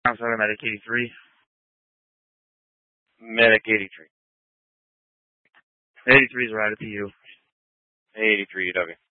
I'm sorry, Medic 83. Medic 83. 83 is right at the U. 83 UW.